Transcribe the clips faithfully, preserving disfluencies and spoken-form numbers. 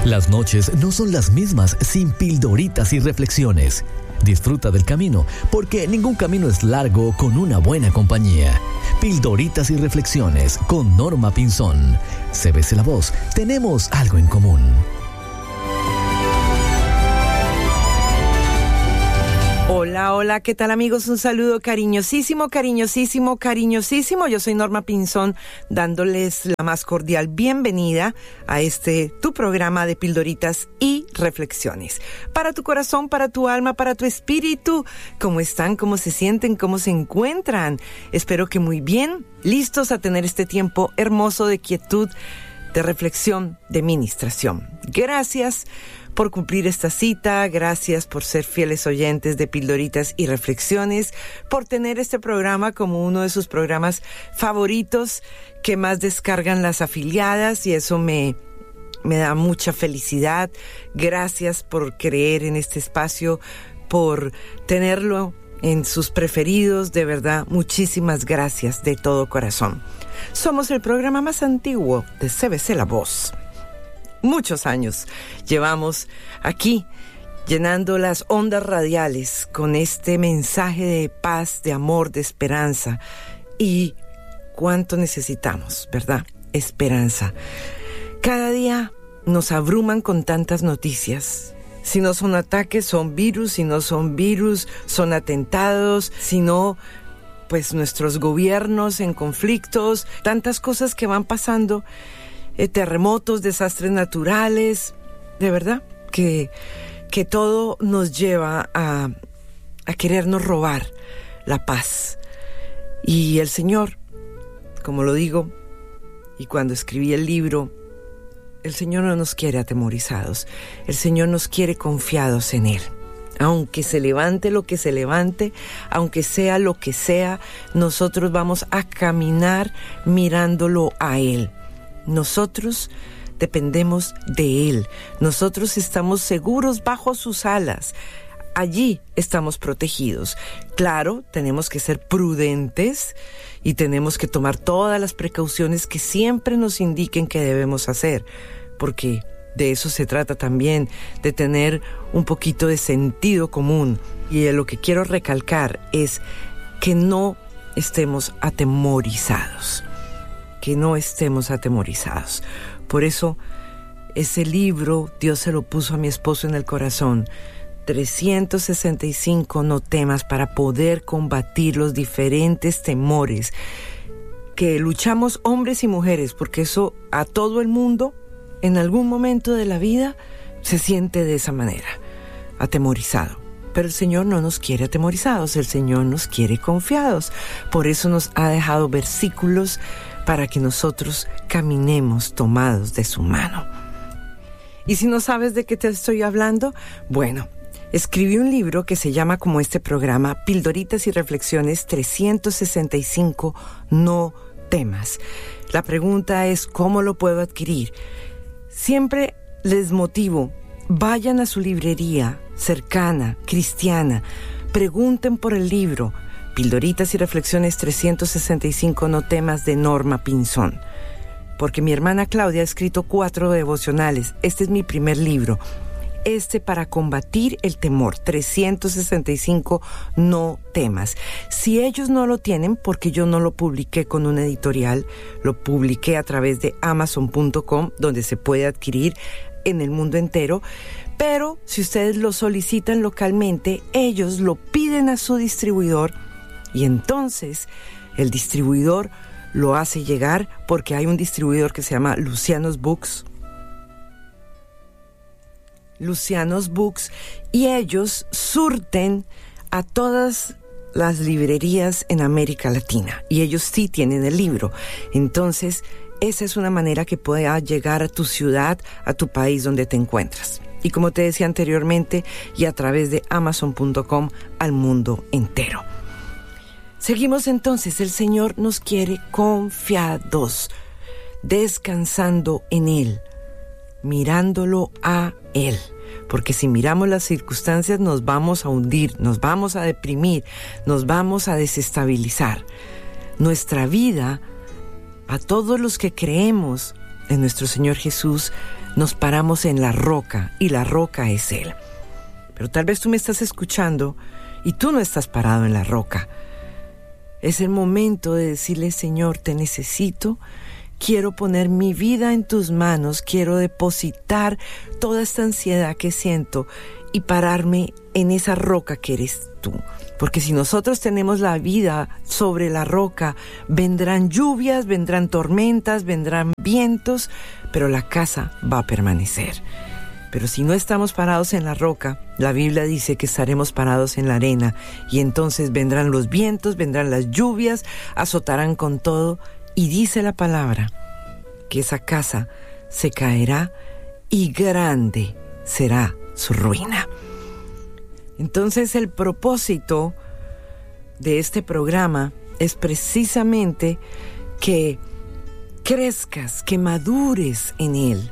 Las noches no son las mismas sin pildoritas y reflexiones. Disfruta del camino, porque ningún camino es largo con una buena compañía. Pildoritas y reflexiones con Norma Pinzón. C B C La Voz, tenemos algo en común. Hola, hola, ¿qué tal amigos? Un saludo cariñosísimo, cariñosísimo, cariñosísimo. Yo soy Norma Pinzón, dándoles la más cordial bienvenida a este, tu programa de pildoritas y reflexiones. Para tu corazón, para tu alma, para tu espíritu. ¿Cómo están? ¿Cómo se sienten? ¿Cómo se encuentran? Espero que muy bien, listos a tener este tiempo hermoso de quietud, de reflexión, de ministración. Gracias por cumplir esta cita, gracias por ser fieles oyentes de Pildoritas y Reflexiones, por tener este programa como uno de sus programas favoritos que más descargan las afiliadas, y eso me, me da mucha felicidad. Gracias por creer en este espacio, por tenerlo en sus preferidos. De verdad, muchísimas gracias de todo corazón. Somos el programa más antiguo de C B C La Voz. Muchos años llevamos aquí llenando las ondas radiales con este mensaje de paz, de amor, de esperanza. Y cuánto necesitamos, ¿verdad? Esperanza. Cada día nos abruman con tantas noticias. Si no son ataques, son virus. Si no son virus, son atentados. Si no, pues nuestros gobiernos en conflictos. Tantas cosas que van pasando. Eh, terremotos, desastres naturales, de verdad, que, que todo nos lleva a, a querernos robar la paz. Y el Señor, como lo digo, y cuando escribí el libro, el Señor no nos quiere atemorizados, el Señor nos quiere confiados en Él. Aunque se levante lo que se levante, aunque sea lo que sea, nosotros vamos a caminar mirándolo a Él. Nosotros dependemos de Él. Nosotros estamos seguros bajo sus alas. Allí estamos protegidos. Claro, tenemos que ser prudentes y tenemos que tomar todas las precauciones que siempre nos indiquen que debemos hacer, porque de eso se trata también, de tener un poquito de sentido común. Y lo que quiero recalcar es que no estemos atemorizados. que no estemos atemorizados. Por eso, ese libro, Dios se lo puso a mi esposo en el corazón. trescientos sesenta y cinco no temas, para poder combatir los diferentes temores que luchamos hombres y mujeres, porque eso a todo el mundo, en algún momento de la vida, se siente de esa manera, atemorizado. Pero el Señor no nos quiere atemorizados, el Señor nos quiere confiados. Por eso nos ha dejado versículos para que nosotros caminemos tomados de su mano. Y si no sabes de qué te estoy hablando, bueno, escribí un libro que se llama como este programa, Pildoritas y Reflexiones trescientos sesenta y cinco, no temas. La pregunta es, ¿cómo lo puedo adquirir? Siempre les motivo, vayan a su librería cercana, cristiana, pregunten por el libro, Pildoritas y Reflexiones trescientos sesenta y cinco, no temas, de Norma Pinzón. Porque mi hermana Claudia ha escrito cuatro devocionales. Este es mi primer libro. Este para combatir el temor, trescientos sesenta y cinco, no temas. Si ellos no lo tienen, porque yo no lo publiqué con una editorial, lo publiqué a través de amazon punto com, donde se puede adquirir en el mundo entero. Pero si ustedes lo solicitan localmente, ellos lo piden a su distribuidor, y entonces el distribuidor lo hace llegar, porque hay un distribuidor que se llama Lucianos Books. Lucianos Books, y ellos surten a todas las librerías en América Latina, y ellos sí tienen el libro. Entonces, esa es una manera que pueda llegar a tu ciudad, a tu país donde te encuentras. Y como te decía anteriormente, y a través de amazon punto com al mundo entero. Seguimos entonces, el Señor nos quiere confiados, descansando en Él, mirándolo a Él. Porque si miramos las circunstancias nos vamos a hundir, nos vamos a deprimir, nos vamos a desestabilizar. Nuestra vida, a todos los que creemos en nuestro Señor Jesús, nos paramos en la roca y la roca es Él. Pero tal vez tú me estás escuchando y tú no estás parado en la roca. Es el momento de decirle: Señor, te necesito, quiero poner mi vida en tus manos, quiero depositar toda esta ansiedad que siento y pararme en esa roca que eres tú. Porque si nosotros tenemos la vida sobre la roca, vendrán lluvias, vendrán tormentas, vendrán vientos, pero la casa va a permanecer. Pero si no estamos parados en la roca, la Biblia dice que estaremos parados en la arena, y entonces vendrán los vientos, vendrán las lluvias, azotarán con todo, y dice la palabra que esa casa se caerá y grande será su ruina. Entonces el propósito de este programa es precisamente que crezcas, que madures en él,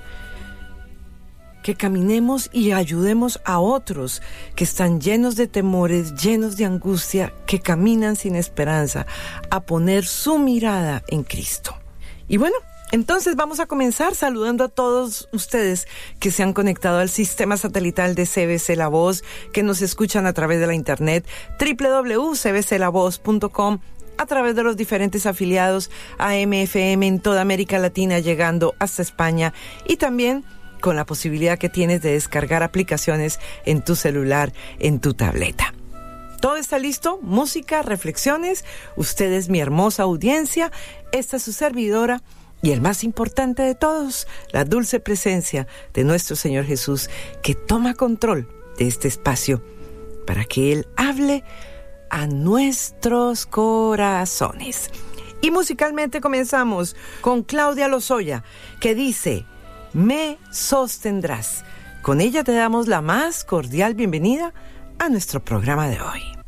que caminemos y ayudemos a otros que están llenos de temores, llenos de angustia, que caminan sin esperanza, a poner su mirada en Cristo. Y bueno, entonces vamos a comenzar saludando a todos ustedes que se han conectado al sistema satelital de C B C La Voz, que nos escuchan a través de la internet doble u doble u doble u punto c b c la voz punto com, a través de los diferentes afiliados A M F M en toda América Latina, llegando hasta España, y también con la posibilidad que tienes de descargar aplicaciones en tu celular, en tu tableta. Todo está listo, música, reflexiones, ustedes, mi hermosa audiencia, esta es su servidora, y el más importante de todos, la dulce presencia de nuestro Señor Jesús, que toma control de este espacio para que Él hable a nuestros corazones. Y musicalmente comenzamos con Claudia Lozoya, que dice: me sostendrás. Con ella te damos la más cordial bienvenida a nuestro programa de hoy.